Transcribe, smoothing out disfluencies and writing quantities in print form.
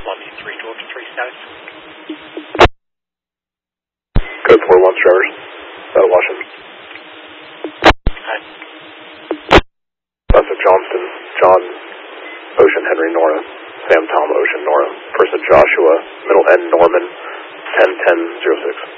Columbia 3, Georgia 3 status. Code 41 Strawers, Washington. Hi. That's Johnston, John, Ocean, Henry, Nora, Sam, Tom, Ocean, Nora. First Joshua, middle N, Norman, 101006.